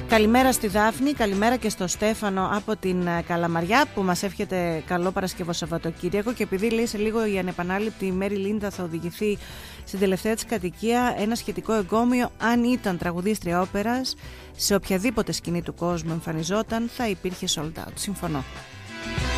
Καλημέρα στη Δάφνη, καλημέρα και στο Στέφανο από την Καλαμαριά που μας εύχεται καλό Παρασκευό Σαββατοκύριακο. Και επειδή λέει σε λίγο η ανεπανάληπτη Μέρι Λίντα θα οδηγηθεί στην τελευταία της κατοικία, ένα σχετικό εγκόμιο, αν ήταν τραγουδίστρια όπερας, σε οποιαδήποτε σκηνή του κόσμου εμφανιζόταν θα υπήρχε sold out. Συμφωνώ.